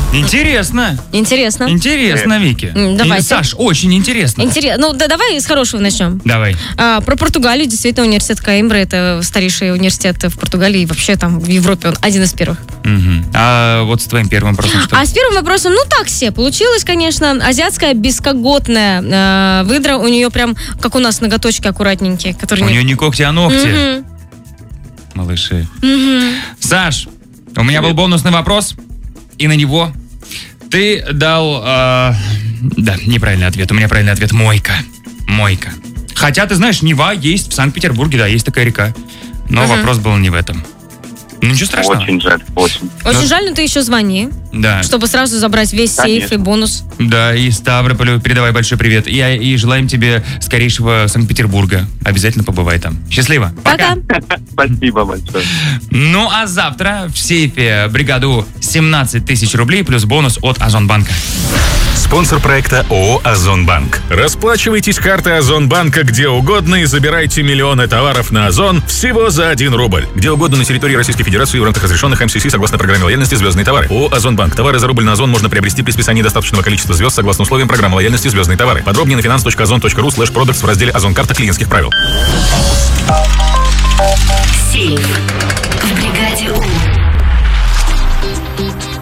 Интересно. Интересно, Вики. Давайте. Саш, очень интересно. Ну, давай с хорошего начнем. Давай. Про Португалию. Действительно, университет Коимбры — это старейший университет в Португалии. И вообще там в Европе он один из первых. А вот с твоим первым вопросом что? А с первым вопросом, так все. Получилось, конечно, азиатская бескоготная выдра. У нее прям, как у нас, ноготочки аккуратненькие. У нее не когти, а ногти. Малыши. Саш, у меня был бонусный вопрос. И на него ты дал... да, неправильный ответ. У меня правильный ответ. Мойка. Хотя, ты знаешь, Нева есть в Санкт-Петербурге, да, есть такая река. Но вопрос был не в этом. Ничего страшного. Очень жаль, Очень жаль, но ты еще звони. Да. Чтобы сразу забрать весь сейф и бонус. Да, и Ставрополю передавай большой привет. И желаем тебе скорейшего Санкт-Петербурга. Обязательно побывай там. Счастливо. Пока. Спасибо большое. Ну, а завтра в сейфе бригаду 17 тысяч рублей плюс бонус от Озонбанка. Спонсор проекта ООО «Озонбанк». Расплачивайтесь картой Озонбанка где угодно и забирайте миллионы товаров на Озон всего за 1 рубль. Где угодно на территории Российской Федерации в рамках разрешенных МСС согласно программе лояльности «Звездные товары». ООО «Озонбанк». Товары за рубль на Озон можно приобрести при списании достаточного количества звезд согласно условиям программы лояльности «Звездные товары». Подробнее на finance.ozon.ru/products в разделе «Озон-карта клиентских правил». Сейф в бригаде У.